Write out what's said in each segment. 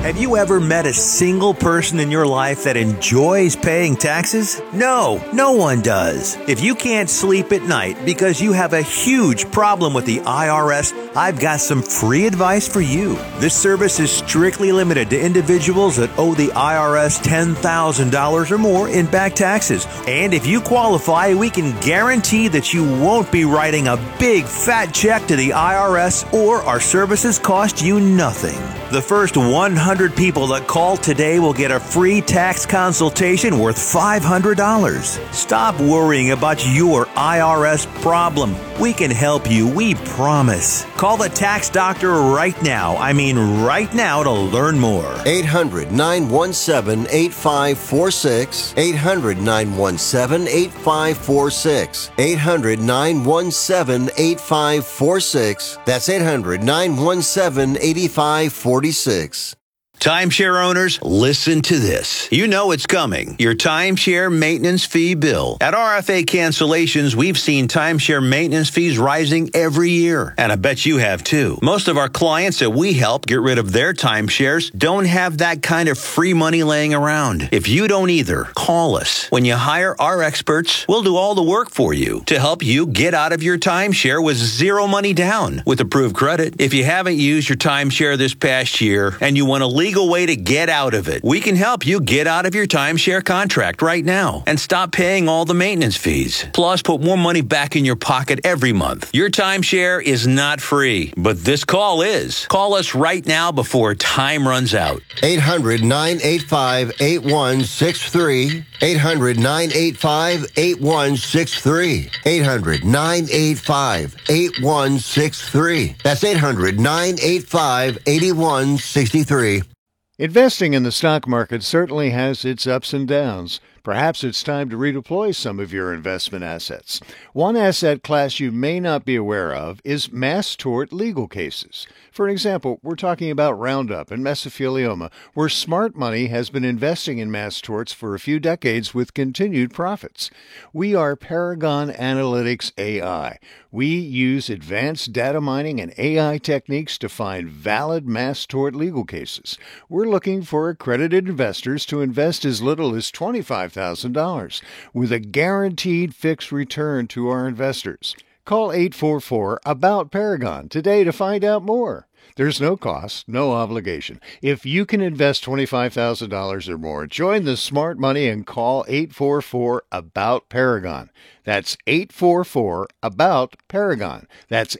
Have you ever met a single person in your life that enjoys paying taxes? No one does. If you can't sleep at night because you have a huge problem with the IRS, I've got some free advice for you. This service is strictly limited to individuals that owe the IRS $10,000 or more in back taxes. And if you qualify, we can guarantee that you won't be writing a big fat check to the IRS, or our services cost you nothing. The first 100 people that call today will get a free tax consultation worth $500. Stop worrying about your IRS problem. We can help you, we promise. Call the tax doctor right now. I mean right now, to learn more. 800-917-8546. 800-917-8546. 800-917-8546. That's 800-917-8546. Timeshare owners, listen to this. You know it's coming. Your timeshare maintenance fee bill. At RFA Cancellations, we've seen timeshare maintenance fees rising every year. And I bet you have too. Most of our clients that we help get rid of their timeshares don't have that kind of free money laying around. If you don't either, call us. When you hire our experts, we'll do all the work for you to help you get out of your timeshare with zero money down with approved credit. If you haven't used your timeshare this past year and you want to legal way to get out of it, we can help you get out of your timeshare contract right now and stop paying all the maintenance fees. Plus, put more money back in your pocket every month. Your timeshare is not free, but this call is. Call us right now before time runs out. 800-985-8163. 800-985-8163. 800-985-8163. That's 800-985-8163. Investing in the stock market certainly has its ups and downs. Perhaps it's time to redeploy some of your investment assets. One asset class you may not be aware of is mass tort legal cases. For example, we're talking about Roundup and mesothelioma, where smart money has been investing in mass torts for a few decades with continued profits. We are Paragon Analytics AI. We use advanced data mining and AI techniques to find valid mass tort legal cases. We're looking for accredited investors to invest as little as $25,000 with a guaranteed fixed return to our investors. Call 844-ABOUT-PARAGON today to find out more. There's no cost, no obligation. If you can invest $25,000 or more, join the smart money and call 844-ABOUT-PARAGON. That's 844-ABOUT-PARAGON. That's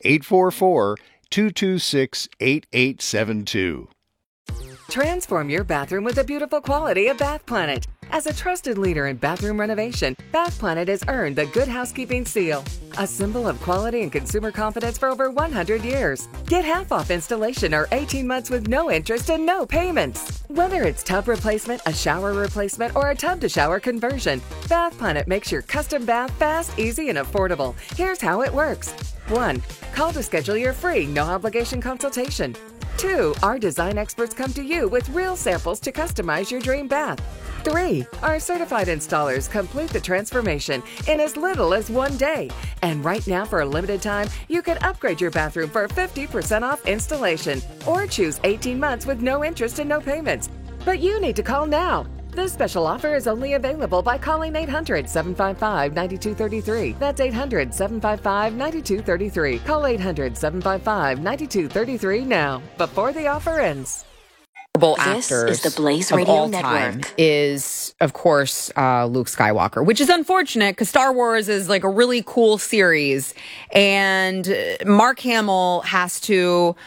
844-226-8872. Transform your bathroom with the beautiful quality of Bath Planet. As a trusted leader in bathroom renovation, Bath Planet has earned the Good Housekeeping seal, a symbol of quality and consumer confidence for over 100 years. Get half off installation or 18 months with no interest and no payments. Whether it's tub replacement, a shower replacement, or a tub-to-shower conversion, Bath Planet makes your custom bath fast, easy, and affordable. Here's how it works. 1. Call to schedule your free, no-obligation consultation. 2. Our design experts come to you with real samples to customize your dream bath. 3. Our certified installers complete the transformation in as little as 1 day. And right now, for a limited time, you can upgrade your bathroom for 50% off installation or choose 18 months with no interest and no payments. But you need to call now. This special offer is only available by calling 800-755-9233. That's 800-755-9233. Call 800-755-9233 now, before the offer ends. This is the Blaze Radio Network. Is, of course, Luke Skywalker, which is unfortunate because Star Wars is like a really cool series. And Mark Hamill has to,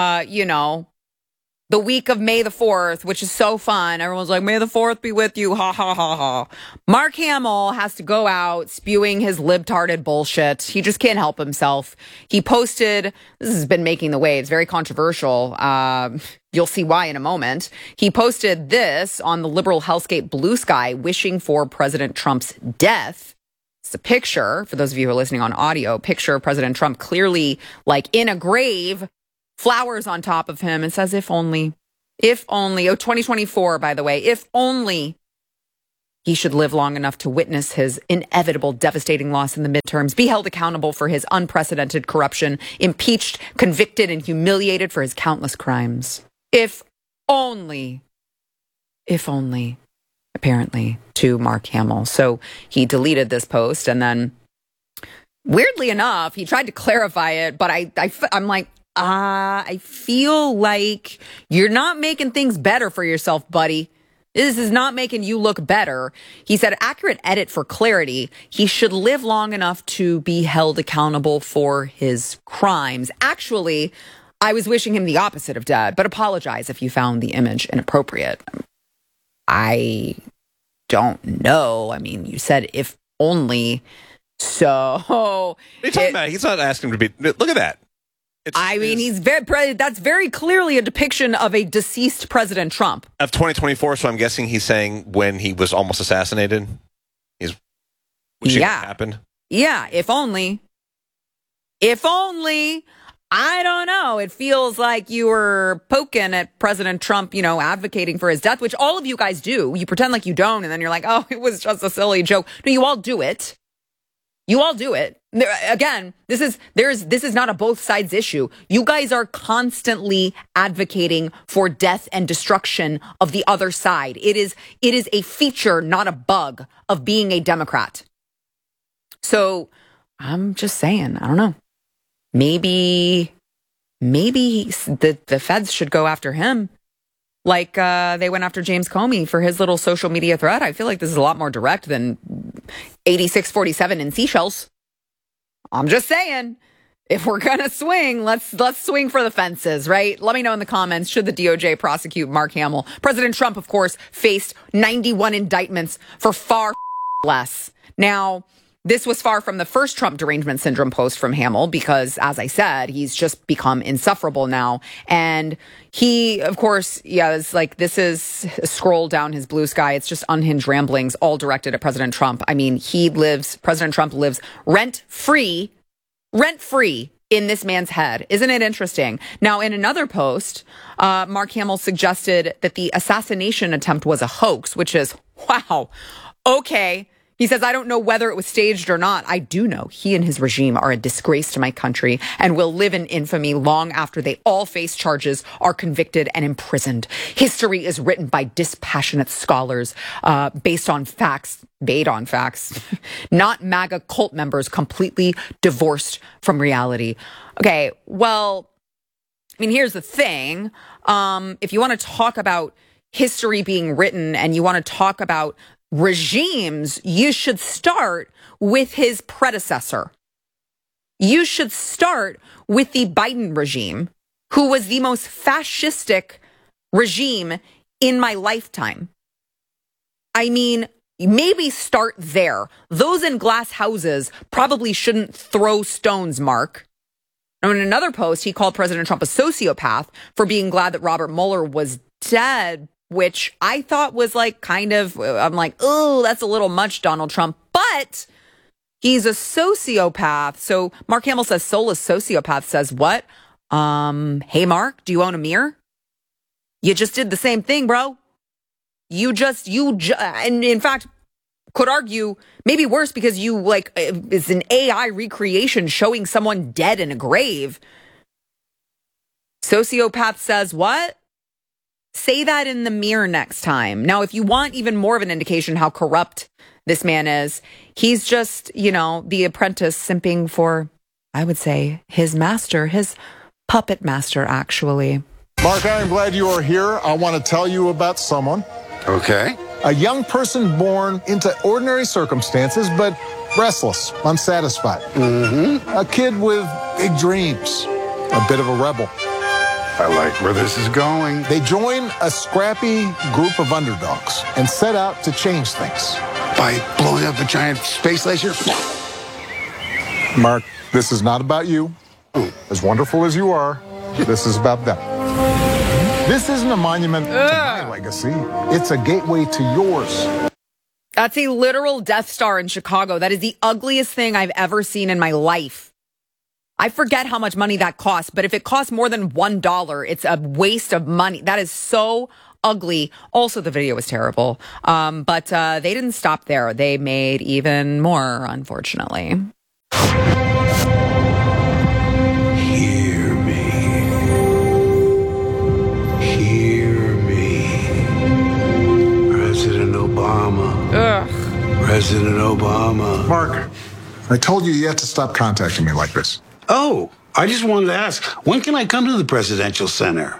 the week of May the 4th, which is so fun. Everyone's like, May the 4th be with you. Ha, ha, ha, ha. Mark Hamill has to go out spewing his libtarded bullshit. He just can't help himself. He posted, this has been making the waves, very controversial. You'll see why in a moment. He posted this on the liberal hellscape Blue Sky, wishing for President Trump's death. It's a picture, for those of you who are listening on audio, picture of President Trump clearly like in a grave, flowers on top of him, and says, if only, 2024, by the way, if only he should live long enough to witness his inevitable devastating loss in the midterms, be held accountable for his unprecedented corruption, impeached, convicted, and humiliated for his countless crimes. If only, apparently, to Mark Hamill. So he deleted this post, and then, weirdly enough, he tried to clarify it, but I'm like, I feel like you're not making things better for yourself, buddy. This is not making you look better. He said, accurate edit for clarity. He should live long enough to be held accountable for his crimes. Actually, I was wishing him the opposite of dead, but apologize if you found the image inappropriate. I don't know. I mean, you said if only. So. What are you talking about? He's not asking to be. Look at that. That's very clearly a depiction of a deceased President Trump. Of 2024, so I'm guessing he's saying when he was almost assassinated. Which happened. Yeah, if only. If only. I don't know. It feels like you were poking at President Trump, advocating for his death, which all of you guys do. You pretend like you don't, and then you're like, oh, it was just a silly joke. No, you all do it. You all do it. Again, this is not a both sides issue. You guys are constantly advocating for death and destruction of the other side. It is a feature, not a bug, of being a Democrat. So I'm just saying, I don't know. Maybe the feds should go after him. Like they went after James Comey for his little social media thread. I feel like this is a lot more direct than 8647 in Seychelles. I'm just saying, if we're going to swing, let's swing for the fences, right? Let me know in the comments, should the DOJ prosecute Mark Hamill? President Trump, of course, faced 91 indictments for far less. Now, this was far from the first Trump derangement syndrome post from Hamill because, as I said, he's just become insufferable now. And he, of course, is like, this is a scroll down his blue sky. It's just unhinged ramblings, all directed at President Trump. I mean, President Trump lives rent-free in this man's head. Isn't it interesting? Now, in another post, Mark Hamill suggested that the assassination attempt was a hoax, which is, wow, okay. He says, I don't know whether it was staged or not. I do know he and his regime are a disgrace to my country and will live in infamy long after they all face charges, are convicted, and imprisoned. History is written by dispassionate scholars based on facts, not MAGA cult members completely divorced from reality. Okay, well, I mean, here's the thing. If you want to talk about history being written and you want to talk about regimes, you should start with his predecessor. You should start with the Biden regime, who was the most fascistic regime in my lifetime. I mean, maybe start there. Those in glass houses probably shouldn't throw stones, Mark. Now, in another post, he called President Trump a sociopath for being glad that Robert Mueller was dead, which I thought was like I'm like, oh, that's a little much, Donald Trump. But he's a sociopath. So Mark Hamill says soulless sociopath says what? Hey, Mark, do you own a mirror? You just did the same thing, bro. And in fact, could argue maybe worse because it's an AI recreation showing someone dead in a grave. Sociopath says what? Say that in the mirror next time. Now, if you want even more of an indication how corrupt this man is, he's just, the apprentice simping for, I would say, his master, his puppet master, actually. Mark, I am glad you are here. I want to tell you about someone. Okay. A young person born into ordinary circumstances, but restless, unsatisfied. Mm-hmm. A kid with big dreams, a bit of a rebel. I like where this is going. They join a scrappy group of underdogs and set out to change things. By blowing up a giant space laser? Mark, this is not about you. As wonderful as you are, this is about them. This isn't a monument to my legacy. It's a gateway to yours. That's a literal Death Star in Chicago. That is the ugliest thing I've ever seen in my life. I forget how much money that costs, but if it costs more than $1, it's a waste of money. That is so ugly. Also, the video was terrible. But they didn't stop there. They made even more, unfortunately. Hear me. Hear President Obama. Mark, I told you you have to stop contacting me like this. Oh, I just wanted to ask, when can I come to the Presidential Center?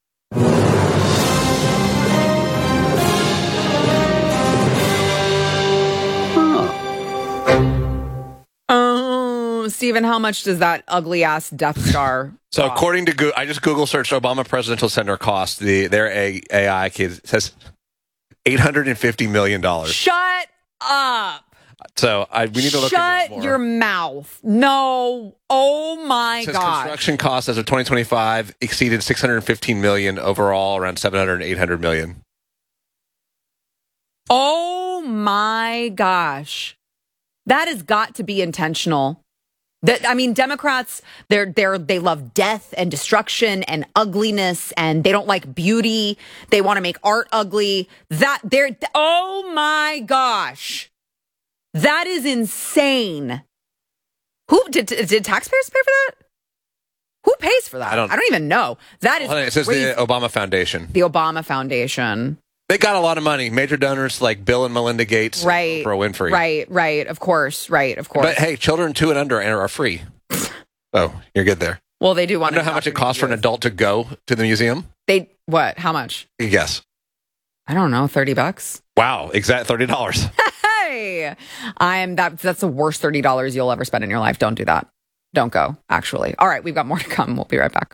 Stephen, how much does that ugly ass Death Star So cost? according to Google, I just Google searched Obama Presidential Center cost. Their AI kid says $850 million. Shut up. So we need to look into it more. Shut your mouth. No. Oh my It says God. construction costs as of 2025 exceeded $615 million overall, around $700 $800 million. Oh my gosh. That has got to be intentional. Democrats, they love death and destruction and ugliness, and they don't like beauty. They want to make art ugly. Oh my gosh. That is insane. Who did taxpayers pay for that? Who pays for that? I don't even know. That is It says crazy. the Obama Foundation. The Obama Foundation. They got a lot of money. Major donors like Bill and Melinda Gates, Right. Oprah Winfrey. Right. Of course. But hey, children 2 and under are free. Oh, you're good there. Well, they do want You know how much it costs for an adult to go to the museum? How much? You guess. I don't know, $30. Wow, exact $30. Hey, that's the worst $30 you'll ever spend in your life. Don't do that. Don't go, actually. All right, we've got more to come. We'll be right back.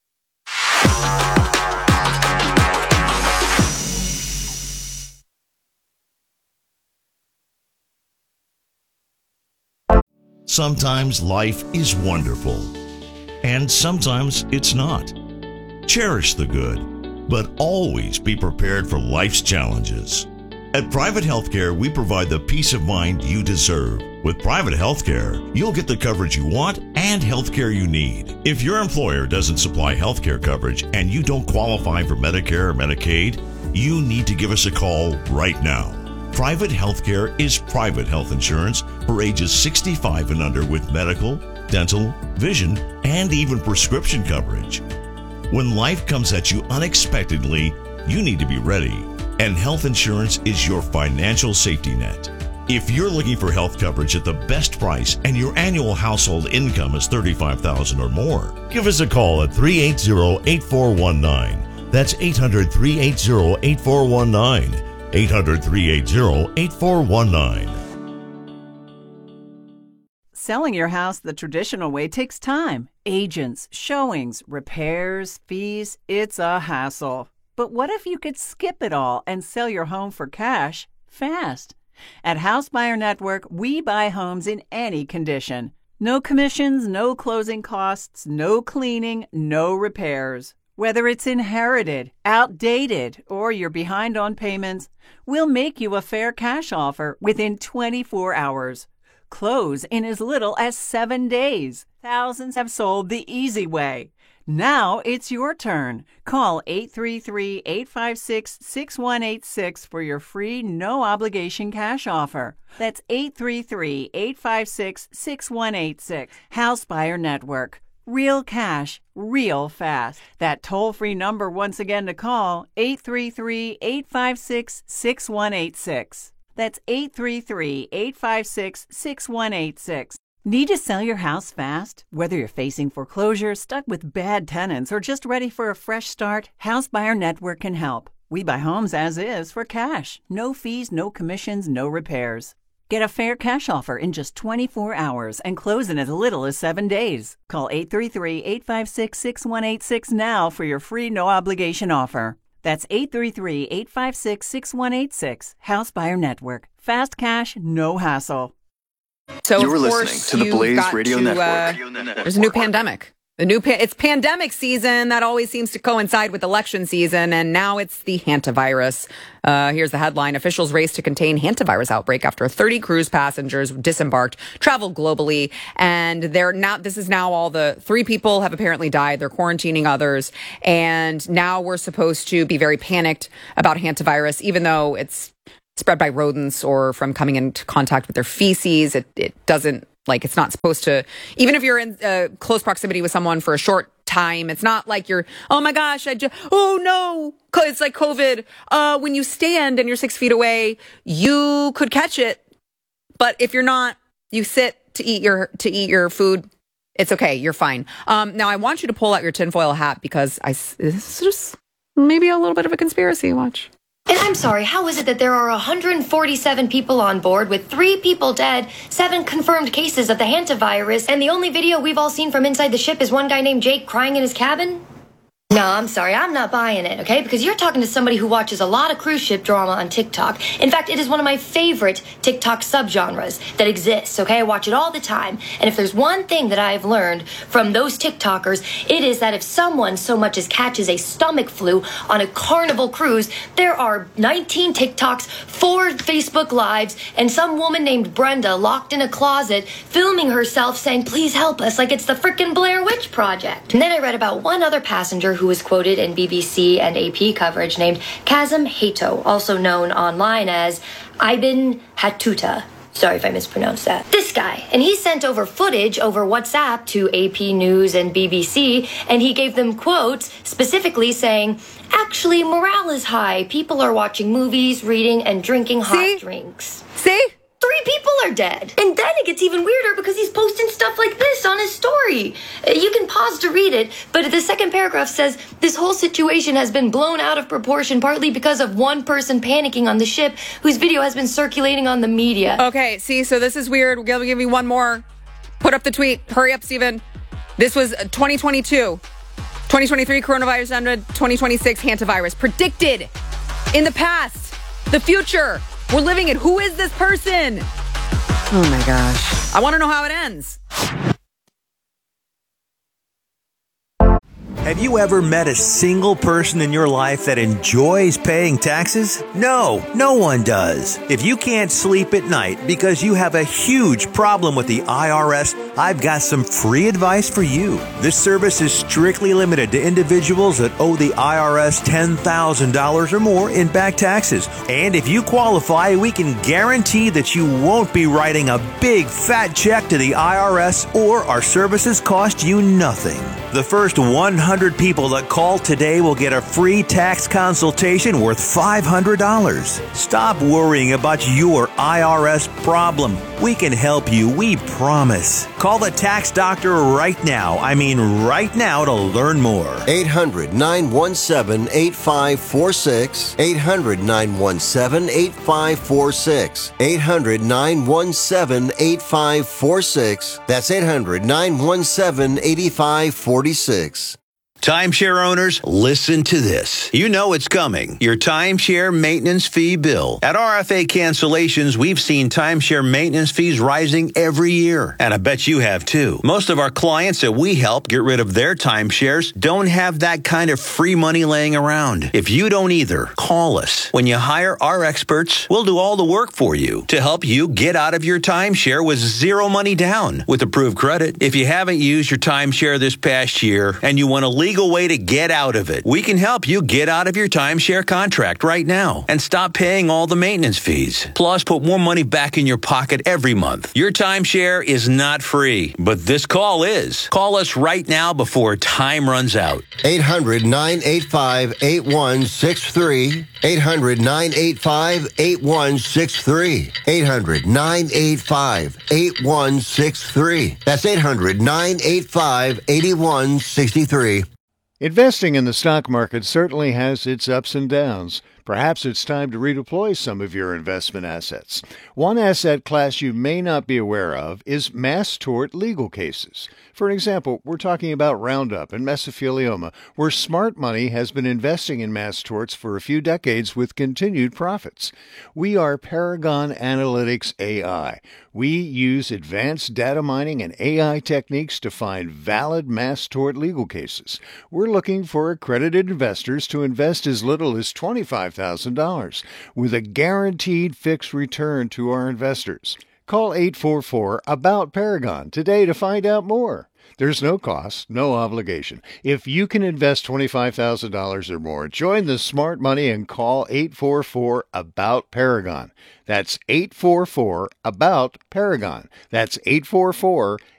Sometimes life is wonderful, and sometimes it's not. Cherish the good, but always be prepared for life's challenges. At Private Healthcare, we provide the peace of mind you deserve. With Private Healthcare, you'll get the coverage you want and healthcare you need. If your employer doesn't supply healthcare coverage and you don't qualify for Medicare or Medicaid, you need to give us a call right now. Private Healthcare is private health insurance for ages 65 and under with medical, dental, vision, and even prescription coverage. When life comes at you unexpectedly, you need to be ready, and health insurance is your financial safety net. If you're looking for health coverage at the best price and your annual household income is $35,000 or more, give us a call at 380-8419. That's 800-380-8419. 800-380-8419. Selling your house the traditional way takes time. Agents, showings, repairs, fees, it's a hassle. But what if you could skip it all and sell your home for cash fast? At House Buyer Network, we buy homes in any condition. No commissions, no closing costs, no cleaning, no repairs. Whether it's inherited, outdated, or you're behind on payments, we'll make you a fair cash offer within 24 hours. Close in as little as 7 days. Thousands have sold the easy way. Now it's your turn. Call 833-856-6186 for your free, no-obligation cash offer. That's 833-856-6186. House Buyer Network. Real cash, real fast. That toll-free number once again to call, 833-856-6186. That's 833-856-6186. Need to sell your house fast? Whether you're facing foreclosure, stuck with bad tenants, or just ready for a fresh start, House Buyer Network can help. We buy homes as is for cash. No fees, no commissions, no repairs. Get a fair cash offer in just 24 hours and close in as little as 7 days. Call 833-856-6186 now for your free no-obligation offer. That's 833-856-6186. House Buyer Network. Fast cash, no hassle. So You're of listening course, to the you've Blaze got Radio to, Network. There's a new pandemic. It's pandemic season. That always seems to coincide with election season, and now it's the hantavirus. Here's the headline. Officials race to contain hantavirus outbreak after 30 cruise passengers disembarked, traveled globally, and this is now all the 3 people have apparently died. They're quarantining others, and now we're supposed to be very panicked about hantavirus, even though it's spread by rodents or from coming into contact with their feces. It doesn't, it's not supposed to, even if you're in close proximity with someone for a short time, it's not like you're, oh my gosh, oh no, it's like COVID. When you stand and you're 6 feet away, you could catch it But if you're not, you sit to eat your food. It's okay. You're fine. Now I want you to pull out your tinfoil hat because this is just maybe a little bit of a conspiracy. Watch. And I'm sorry, how is it that there are 147 people on board with 3 people dead, 7 confirmed cases of the hantavirus, and the only video we've all seen from inside the ship is one guy named Jake crying in his cabin? No, I'm sorry, I'm not buying it, okay? Because you're talking to somebody who watches a lot of cruise ship drama on TikTok. In fact, it is one of my favorite TikTok subgenres that exists, okay? I watch it all the time. And if there's one thing that I've learned from those TikTokers, it is that if someone so much as catches a stomach flu on a Carnival cruise, there are 19 TikToks, 4 Facebook Lives, and some woman named Brenda locked in a closet filming herself saying, please help us, like it's the frickin' Blair Witch Project. And then I read about one other passenger who was quoted in BBC and AP coverage named Kazem Hato, also known online as Ibn Hatuta. Sorry if I mispronounced that. This guy. And he sent over footage over WhatsApp to AP News and BBC, and he gave them quotes specifically saying, actually, morale is high. People are watching movies, reading, and drinking hot drinks. See? 3 people are dead. And then it gets even weirder because he's posting stuff like this on his story. You can pause to read it, but the second paragraph says, this whole situation has been blown out of proportion partly because of one person panicking on the ship whose video has been circulating on the media. Okay, see, so this is weird. We're going to give you one more. Put up the tweet. Hurry up, Steven. This was 2022. 2023 coronavirus ended. 2026 hantavirus. Predicted in the past. The future. We're living it. Who is this person? Oh my gosh. I want to know how it ends. Have you ever met a single person in your life that enjoys paying taxes? No, no one does. If you can't sleep at night because you have a huge problem with the IRS, I've got some free advice for you. This service is strictly limited to individuals that owe the IRS $10,000 or more in back taxes. And if you qualify, we can guarantee that you won't be writing a big fat check to the IRS, or our services cost you nothing. The first 100 people that call today will get a free tax consultation worth $500. Stop worrying about your IRS problem. We can help you, we promise. Call the tax doctor right now. I mean right now to learn more. 800-917-8546. 800-917-8546. 800-917-8546. That's 800-917-8546. Timeshare owners, listen to this. You know it's coming. Your timeshare maintenance fee bill. At RFA Cancellations, we've seen timeshare maintenance fees rising every year. And I bet you have too. Most of our clients that we help get rid of their timeshares don't have that kind of free money laying around. If you don't either, call us. When you hire our experts, we'll do all the work for you to help you get out of your timeshare with zero money down with approved credit. If you haven't used your timeshare this past year and you want to legal way to get out of it, we can help you get out of your timeshare contract right now and stop paying all the maintenance fees. Plus, put more money back in your pocket every month. Your timeshare is not free, but this call is. Call us right now before time runs out. 800-985-8163. 800-985-8163. 800-985-8163. That's 800-985-8163. Investing in the stock market certainly has its ups and downs. Perhaps it's time to redeploy some of your investment assets. One asset class you may not be aware of is mass tort legal cases. For example, we're talking about Roundup and mesothelioma, where smart money has been investing in mass torts for a few decades with continued profits. We are Paragon Analytics AI. We use advanced data mining and AI techniques to find valid mass tort legal cases. We're looking for accredited investors to invest as little as $25,000 with a guaranteed fixed return to our investors. Call 844-ABOUT-PARAGON today to find out more. There's no cost, no obligation. If you can invest $25,000 or more, join the smart money and call 844-ABOUT-PARAGON. That's 844-ABOUT-PARAGON. That's 844